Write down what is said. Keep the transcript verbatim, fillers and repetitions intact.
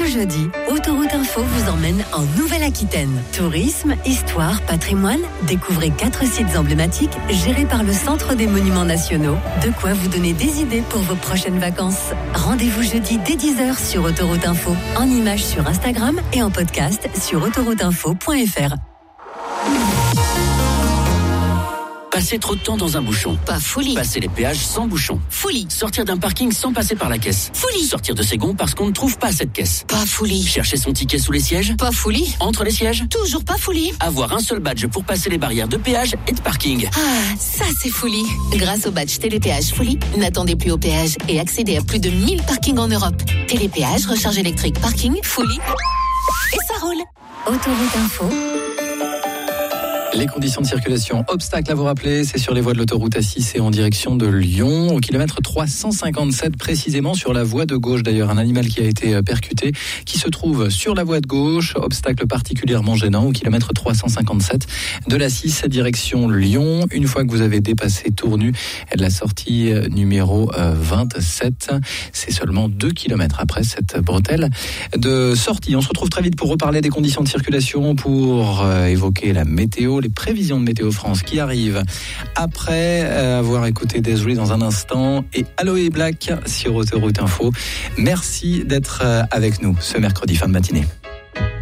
Ce jeudi, Autoroute Info vous emmène en Nouvelle-Aquitaine. Tourisme, histoire, patrimoine, découvrez quatre sites emblématiques gérés par le Centre des Monuments Nationaux. De quoi vous donner des idées pour vos prochaines vacances. Rendez-vous jeudi dès dix heures sur Autoroute Info, en images sur Instagram et en podcast sur autoroute info point f r. Passer trop de temps dans un bouchon. Pas folie. Passer les péages sans bouchon. Folie. Sortir d'un parking sans passer par la caisse. Folie. Sortir de ses gonds parce qu'on ne trouve pas cette caisse. Pas folie. Chercher son ticket sous les sièges. Pas folie. Entre les sièges. Toujours pas folie. Avoir un seul badge pour passer les barrières de péage et de parking. Ah, ça c'est folie. Grâce au badge Télépéage Folie, n'attendez plus au péage et accédez à plus de mille parkings en Europe. Télépéage, recharge électrique, parking, Folie. Et ça roule. Autoroute Info. Les conditions de circulation, obstacles à vous rappeler, c'est sur les voies de l'autoroute A six et en direction de Lyon, au kilomètre trois cent cinquante-sept précisément sur la voie de gauche. D'ailleurs, un animal qui a été percuté, qui se trouve sur la voie de gauche, obstacle particulièrement gênant au kilomètre trois cent cinquante-sept de l'A six direction Lyon. Une fois que vous avez dépassé Tournu, la sortie numéro vingt-sept, c'est seulement deux kilomètres après cette bretelle de sortie. On se retrouve très vite pour reparler des conditions de circulation, pour évoquer la météo, les prévisions de Météo France qui arrivent après avoir écouté Desiree dans un instant et Aloe Black sur Autoroute Info. Merci d'être avec nous ce mercredi fin de matinée.